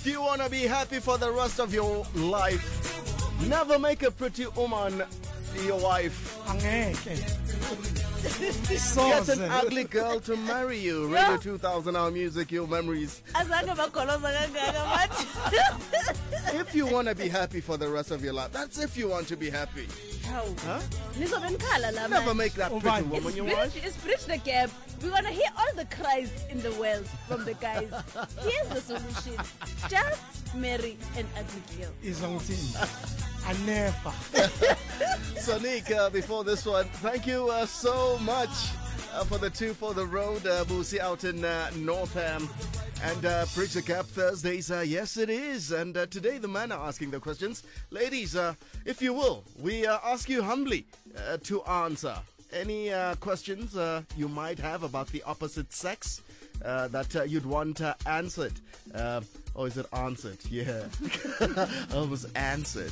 you want to be happy for the rest of your life, never make a pretty woman your wife. Get an ugly girl to marry you. Radio 2000 Hour Music, your memories. If you want to be happy for the rest of your life, that's if you want to be happy. Huh? Never make that pretty woman your wife. It's bridge the gap. We want to hear all the cries in the world from the guys. Here's the solution. Just marry an ugly girl. I never. Sonic, before this one, thank you so much for the 2 for the road. We'll see out in Northam. And Bridge the Gap Thursdays, yes it is. And today the men are asking the questions. Ladies, if you will, we ask you humbly to answer any questions you might have about the opposite sex that you'd want answered. Or is it answered? Yeah. Almost answered.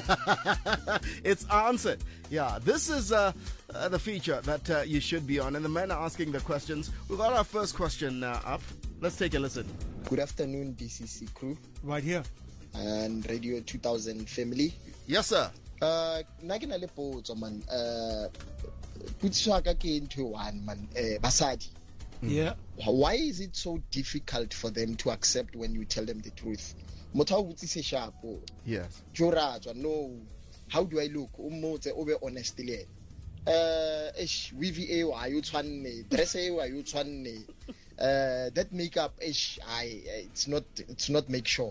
It's answered. Yeah, this is the feature that you should be on. And the men are asking the questions. We've got our first question up. Let's take a listen. Good afternoon, DCC crew. Right here. And Radio 2000 family. Yes, sir. Nagina le potso man. Putswa ka ke into one man. Basadi. Yeah. Why is it so difficult for them to accept when you tell them the truth? Motho butsi se sharp. Yes. Joratswa no. How do I look? Umotse obe honest le. Weave wa yo tshwanne, dress wa yo tshwanne. That makeup it's not make sure.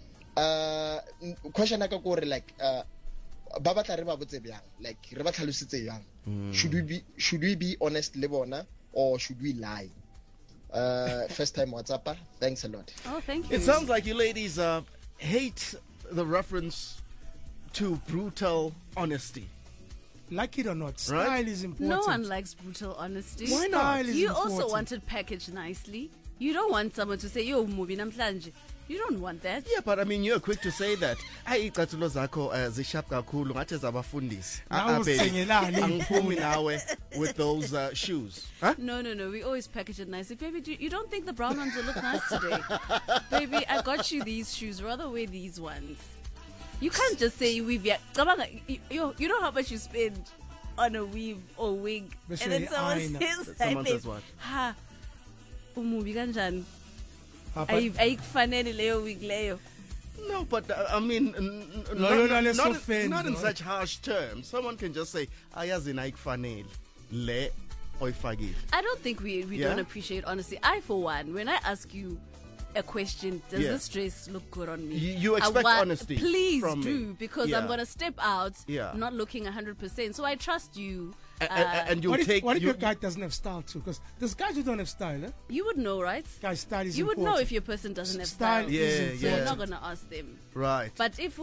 Question aka gore like ba batla re ba botse byang, like re ba tlhalositse yang. Should we be honest le bona or should we lie? First time WhatsApper. Thanks a lot. Oh, thank you. It sounds like you ladies hate the reference to brutal honesty. Like it or not, style is important. No one likes brutal honesty. Why not? You also want it packaged nicely. You don't want someone to say, yo, movie namhlanje. You don't want that. Yeah, but I mean, you're quick to say that. Ay icathulo zakho zishap kakhulu ngathi zabafundisi. Angiphumi nawe with those shoes. Huh? No. We always package it nicely. Baby, you don't think the brown ones will look nice today? Baby, I got you these shoes. Rather wear these ones. You can't just say weave. You know how much you spend on a weave or wig, and then someone says what? Ha, umubi kanjani? Ayikufanele leyo wig leyo. No, but I mean, not in such harsh terms. Someone can just say, ayazi naikufanele le oifagile. I don't think we don't appreciate honesty. I, for one, when I ask you a question, does this dress look good on me? You expect honesty. Please from do, me. because I'm going to step out not looking 100%. So I trust you. And you what take. What if your guy doesn't have style too? Because there's guys who don't have style. Eh? You would know, right? Guys, style is you important. would know if your person doesn't have style. So you're not going to ask them. Right. But if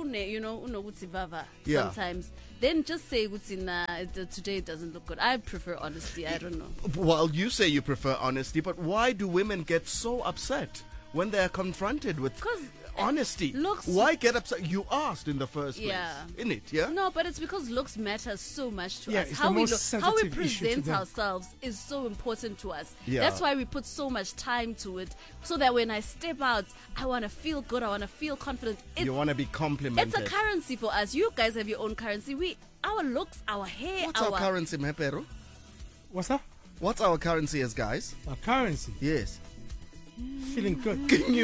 sometimes, then just say today it doesn't look good. I prefer honesty. I don't know. Well, you say you prefer honesty, but why do women get so upset when they are confronted with honesty? Why get upset? You asked in the first place, innit? Yeah. No, but it's because looks matter so much to us. It's How we present ourselves is so important to us. Yeah. That's why we put so much time to it, so that when I step out, I want to feel good. I want to feel confident. You want to be complimented. It's a currency for us. You guys have your own currency. Our looks, our hair. What's our currency, Mhepero? What's that? What's our currency as guys? Our currency? Yes. Feeling good.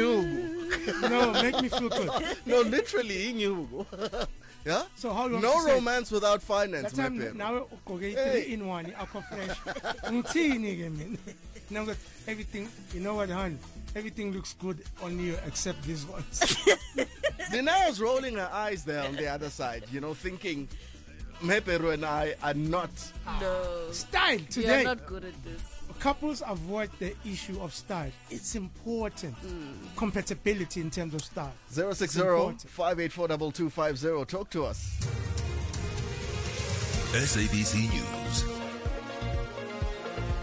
No, make me feel good. No, literally, yeah. So how long? No romance without finance. That time now, okay, 3-in-1. Alcohol fresh. Now that everything, you know what, hon? Everything looks good on you except these ones. Dinaya's rolling her eyes there on the other side, thinking Mhepero and I are not. No. Style today. You're not good at this. Couples avoid the issue of style. It's important. Compatibility in terms of style. 060-584-2250. Talk to us. SABC News.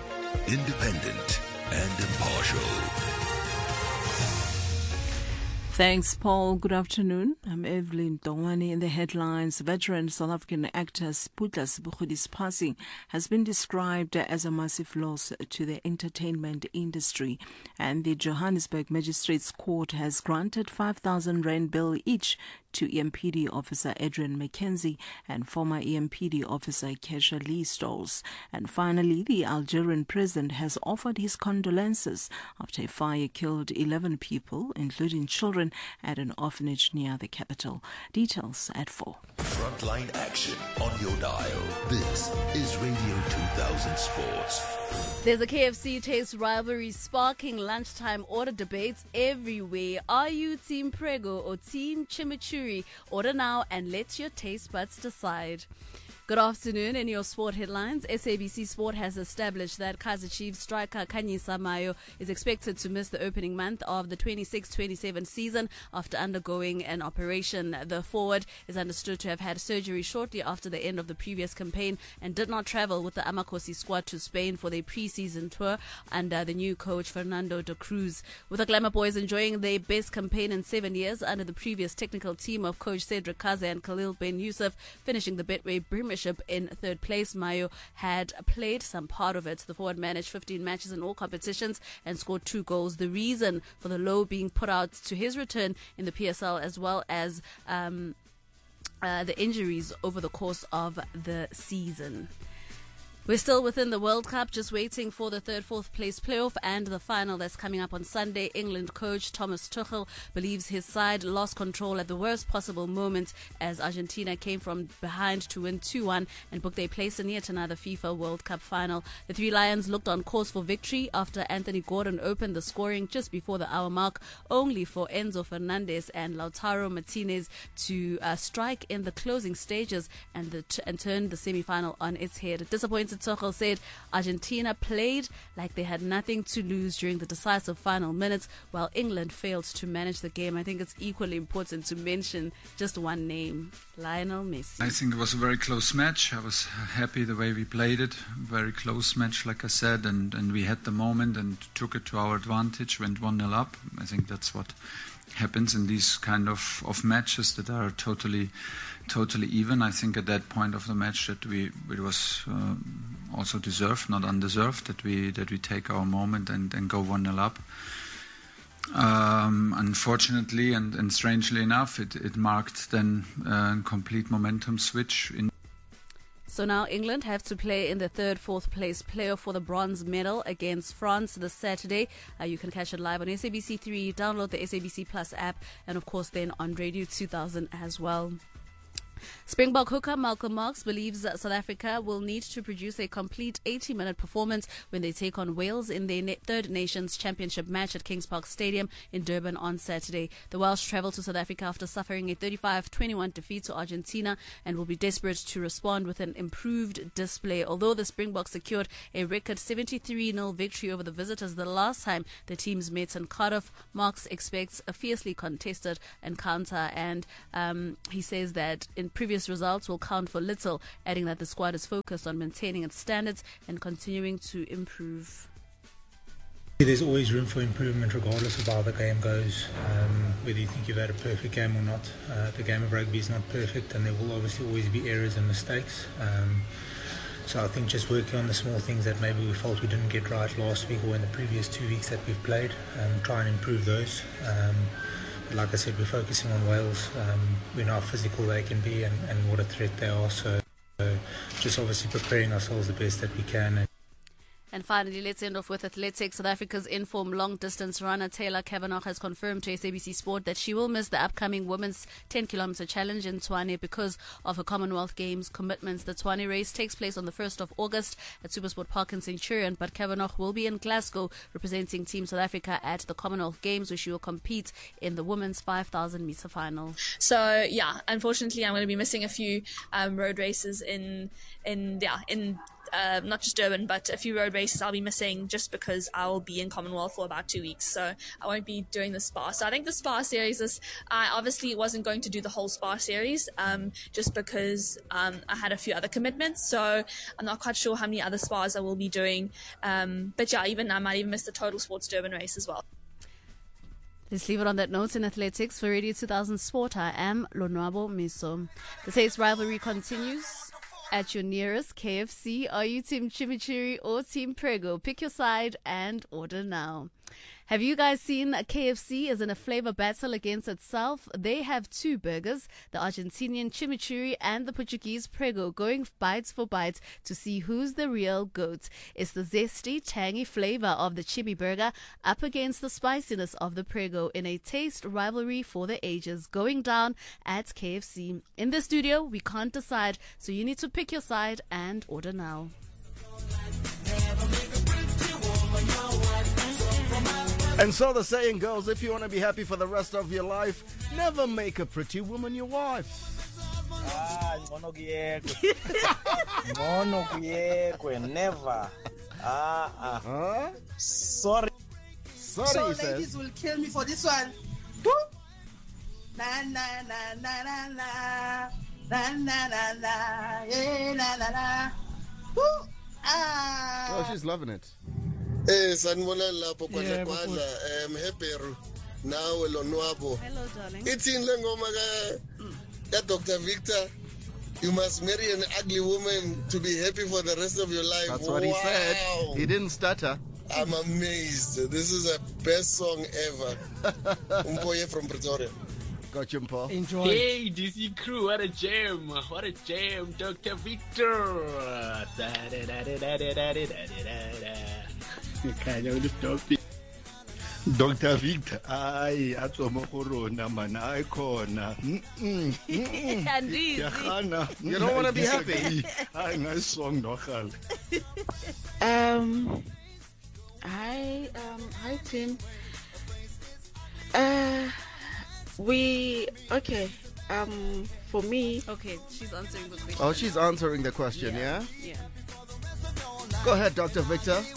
Independent and impartial. Thanks, Paul. Good afternoon. I'm Evelyn Dongwane. In the headlines, veteran South African actor Sputla Sibugudi's passing has been described as a massive loss to the entertainment industry. And the Johannesburg Magistrates Court has granted 5,000 Rand bail each to EMPD officer Adrian Mackenzie and former EMPD officer Kesha Lee Stolz. And finally, the Algerian president has offered his condolences after a fire killed 11 people, including children, at an orphanage near the capital. Details at 4. Frontline action on your dial. This is Radio 2000 Sports. There's a KFC taste rivalry sparking lunchtime order debates everywhere. Are you Team Prego or Team Chimichurri? Order now and let your taste buds decide. Good afternoon. In your sport headlines, SABC Sport has established that Kaizer Chiefs striker Khanyisa Mayo is expected to miss the opening month of the 26-27 season after undergoing an operation. The forward is understood to have had surgery shortly after the end of the previous campaign and did not travel with the Amakosi squad to Spain for their pre-season tour under the new coach Fernando de Cruz. With the Glamour Boys enjoying their best campaign in 7 years under the previous technical team of coach Cedric Kaze and Khalil Ben Youssef, finishing the Betway Premiership in third place, Mayo had played some part of it. The forward managed 15 matches in all competitions and scored 2 goals. The reason for the low being put out to his return in the PSL, as well as the injuries over the course of the season. We're still within the World Cup, just waiting for the third, fourth place playoff and the final that's coming up on Sunday. England coach Thomas Tuchel believes his side lost control at the worst possible moment as Argentina came from behind to win 2-1 and booked a place in yet another FIFA World Cup final. The Three Lions looked on course for victory after Anthony Gordon opened the scoring just before the hour mark, only for Enzo Fernandez and Lautaro Martinez to strike in the closing stages and turn the semi-final on its head. Disappointed, Tuchel said Argentina played like they had nothing to lose during the decisive final minutes, while England failed to manage the game. I think it's equally important to mention just one name, Lionel Messi. I think it was a very close match. I was happy the way we played it. Very close match, like I said, and we had the moment and took it to our advantage, went 1-0 up. I think that's what happens in these kind of matches that are totally even. I think at that point of the match that it was also deserved, not undeserved, that we take our moment and go 1-0 up. Unfortunately and strangely enough, it marked then a complete momentum switch in. So now England have to play in the third, fourth place playoff for the bronze medal against France this Saturday. You can catch it live on SABC3, download the SABC Plus app, and of course then on Radio 2000 as well. Springbok hooker Malcolm Marx believes that South Africa will need to produce a complete 80-minute performance when they take on Wales in their third Nations Championship match at Kings Park Stadium in Durban on Saturday. The Welsh travel to South Africa after suffering a 35-21 defeat to Argentina and will be desperate to respond with an improved display. Although the Springboks secured a record 73-0 victory over the visitors the last time the teams met in Cardiff, Marx expects a fiercely contested encounter, and he says that in previous results will count for little, adding that the squad is focused on maintaining its standards and continuing to improve. There's always room for improvement regardless of how the game goes, whether you think you've had a perfect game or not. The game of rugby is not perfect and there will obviously always be errors and mistakes. So I think just working on the small things that maybe we felt we didn't get right last week or in the previous 2 weeks that we've played, try and improve those. Like I said, we're focusing on Wales. We know how physical they can be and what a threat they are. So just obviously preparing ourselves the best that we can. And finally, let's end off with athletics. South Africa's in-form long-distance runner Taylor Kavanagh has confirmed to SABC Sport that she will miss the upcoming women's 10-kilometer challenge in Tshwane because of her Commonwealth Games commitments. The Tshwane race takes place on the 1st of August at Supersport Park in Centurion, but Kavanagh will be in Glasgow representing Team South Africa at the Commonwealth Games, where she will compete in the women's 5,000-meter final. So, yeah, unfortunately, I'm going to be missing a few road races in not just Durban, but a few road races I'll be missing just because I will be in Commonwealth for about 2 weeks. So I won't be doing the Spa. So I think the Spa series is, I obviously wasn't going to do the whole Spa series just because I had a few other commitments. So I'm not quite sure how many other Spas I will be doing. But yeah, even I might even miss the Total Sports Durban race as well. Let's leave it on that note in athletics. For Radio 2000 Sport, I am Lonwabo Miso. The taste rivalry continues. At your nearest KFC, are you Team Chimichurri or Team Prego? Pick your side and order now. Have you guys seen KFC is in a flavor battle against itself? They have two burgers, the Argentinian Chimichurri and the Portuguese Prego, going bites for bites to see who's the real goat. It's the zesty, tangy flavor of the Chimi burger up against the spiciness of the Prego in a taste rivalry for the ages, going down at KFC. In the studio, we can't decide, so you need to pick your side and order now. And so the saying goes, if you want to be happy for the rest of your life, never make a pretty woman your wife. Never. Sorry. Sorry, so ladies will kill me for this one. Na na na na na na na na na na yeah na na na. Oh, she's loving it. Sanibona lapho kwadla mheperu nawe Lonwabo. Hello, darling. Ithini le ngoma ka Dr. Victor, you must marry an ugly woman to be happy for the rest of your life. That's what he said. He didn't stutter. I'm amazed. This is the best song ever. Umpoye from Pretoria. Got you, Paul. Enjoy. Hey, DC crew, what a jam. What a jam, Dr. Victor. Dr. Victor, ay atsomo go rona mana ay khona. You don't want to be happy. Ay nice song nogal. Hi Tim. For me. Okay, she's answering the question. Oh, she's answering the question, yeah? Yeah. Go ahead, Dr. Victor.